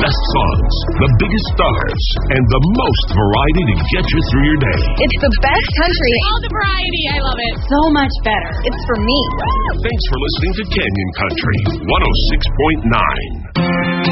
best songs, the biggest stars, and the most variety to get you through your day. It's the best country. All the variety. I love it. So much better. It's for me. Thanks for listening to Canyon Country 106.9.